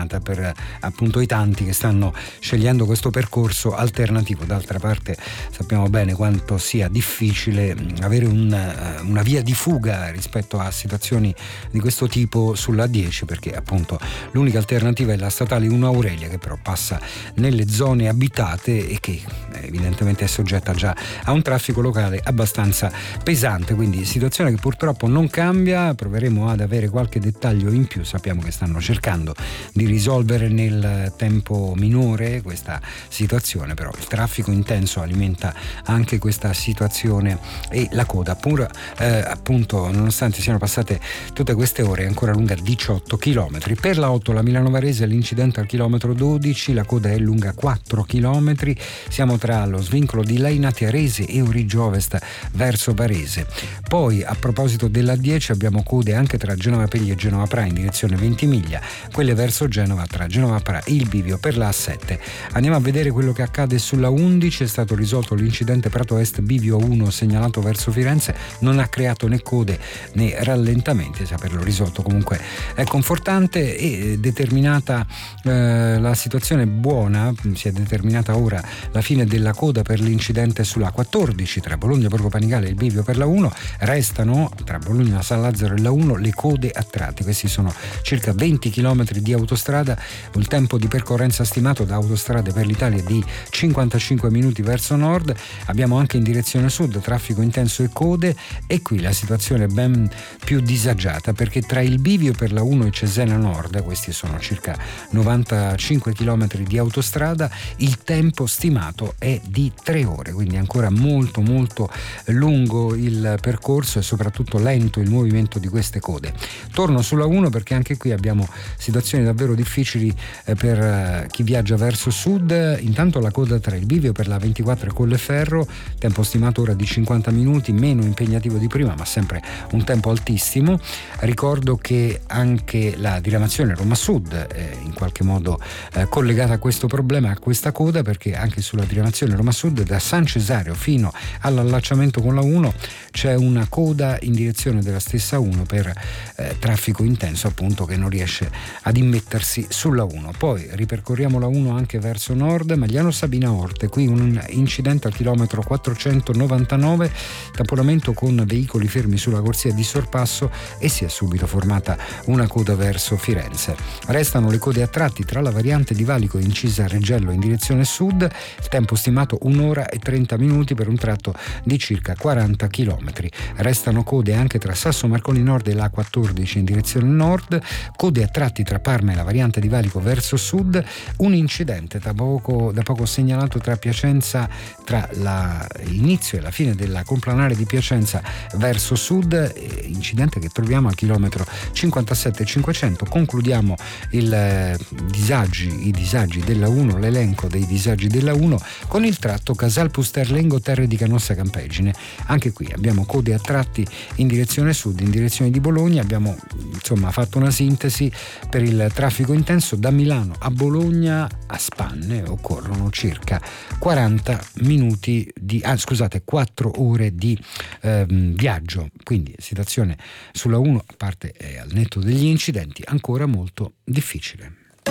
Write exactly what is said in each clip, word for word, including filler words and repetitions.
giornata per appunto i tanti che stanno scegliendo questo percorso alternativo. D'altra parte sappiamo bene quanto sia difficile avere un, una via di fuga rispetto a situazioni di questo tipo sulla A dieci, perché appunto l'unica alternativa è la statale uno Aurelia, che però passa nelle zone abitate e che evidentemente è soggetta già a un traffico locale abbastanza pesante, quindi situazione che purtroppo non cambia. Proveremo ad avere qualche dettaglio in più. Sappiamo che stanno cercando di risolvere nel tempo minore questa situazione, però il traffico intenso alimenta anche questa situazione e la coda pur eh, appunto nonostante siano passate tutte queste ore è ancora lunga diciotto chilometri. Per la otto la Milano Varese l'incidente al chilometro dodici, la coda è lunga quattro chilometri, siamo tra lo svincolo di Lainati Arese e Origio Ovest verso Varese. Poi a proposito della dieci abbiamo code anche tra Genova Pegli e Genova Pra in direzione Ventimiglia, quelle verso Genova tra Genova Pra e il bivio per la A sette. Andiamo a vedere quello che accade sulla undici. È stato risolto l'incidente Prato Est bivio uno segnalato verso Firenze, non ha creato né code né rallentamenti, saperlo risolto comunque è confortante. E determinata eh, la situazione buona, si è determinata ora la fine della coda per l'incidente sulla quattordici tra Bologna Borgo Panigale e il bivio per la uno. Restano tra Bologna San Lazzaro e la uno le code a tratti, questi sono circa venti chilometri di autostrada. Il tempo di percorrenza stimato da Autostrade per l'Italia è di cinquantacinque minuti verso nord. Abbiamo anche in direzione sud traffico intenso e code, e qui la situazione è ben più disagiata perché tra il bivio per la uno e Cesena Nord, questi sono circa novantacinque chilometri di autostrada, il tempo stimato è di tre ore, quindi ancora molto molto lungo il percorso e soprattutto lento il movimento di queste code. Torno sulla uno perché anche qui abbiamo situazioni davvero difficili eh, per eh, chi viaggia verso sud. Intanto la coda tra il bivio per la ventiquattro e Colleferro, tempo stimato ora di cinquanta minuti, meno impegnativo di prima ma sempre un tempo altissimo. Ricordo che anche la diramazione Roma Sud è in qualche modo eh, collegata a questo problema, a questa coda, perché anche sulla diramazione Roma Sud da San Cesario fino all'allacciamento con la uno c'è una coda in direzione della stessa uno per eh, traffico intenso appunto che non riesce ad immettersi sulla uno. Poi ripercorriamo la uno anche verso nord, Magliano Sabina Orte, qui un incidente al chilometro quattrocentonovantanove, tamponamento con veicoli fermi sulla corsia di sorpasso e si è subito formata una coda verso Firenze. Restano le code a tratti tra la variante di Valico incisa a Reggello in direzione sud, il tempo stimato un'ora e trenta minuti per un tratto di circa quaranta chilometri. Restano code anche tra Sasso Marconi Nord e la A quattordici in direzione nord, code a tratti tra Parma e la variante di Valico verso sud, un incidente da poco, da poco segnalato tra Piacenza, tra la, l'inizio e la fine della complanare di Piacenza verso sud, incidente che troviamo al chilometro cinquantasette cinquecento. Concludiamo il eh, disagi, i disagi della uno, l'elenco dei disagi della uno con il tratto Casal Pusterlengo Terre di Canossa Campegine. Anche qui abbiamo code a tratti in direzione sud, in direzione di Bologna. Abbiamo insomma fatto una sintesi per il traffico intenso da Milano a Bologna. A spanne occorrono circa quaranta minuti di ah scusate quattro ore di ehm, viaggio, quindi situazione sulla uno, a parte eh, al netto degli incidenti, ancora molto difficile.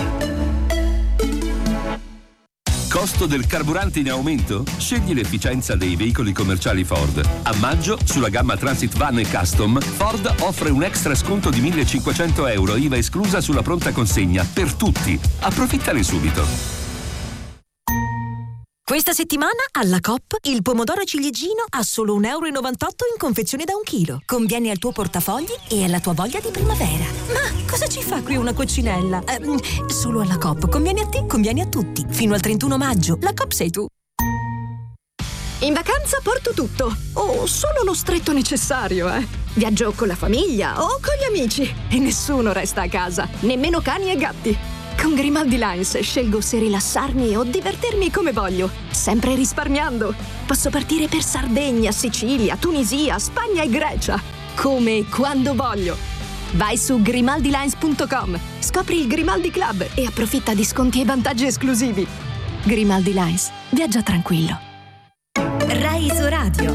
Costo del carburante in aumento? Scegli l'efficienza dei veicoli commerciali Ford. A maggio, sulla gamma Transit Van e Custom, Ford offre un extra sconto di millecinquecento euro, I V A esclusa sulla pronta consegna, per tutti. Approfittane subito. Questa settimana alla Coop il pomodoro ciliegino a solo un euro e novantotto in confezione da un chilo. Conviene al tuo portafogli e alla tua voglia di primavera. Ma cosa ci fa qui una coccinella? Eh, solo alla Coop. Conviene a te, conviene a tutti. Fino al trentuno maggio. La Coop sei tu. In vacanza porto tutto, o solo lo stretto necessario, eh. Viaggio con la famiglia o con gli amici e nessuno resta a casa, nemmeno cani e gatti. Con Grimaldi Lines scelgo se rilassarmi o divertirmi come voglio, sempre risparmiando. Posso partire per Sardegna, Sicilia, Tunisia, Spagna e Grecia, come e quando voglio. Vai su grimaldi lines punto com, scopri il Grimaldi Club e approfitta di sconti e vantaggi esclusivi. Grimaldi Lines, viaggia tranquillo. Rai Isoradio.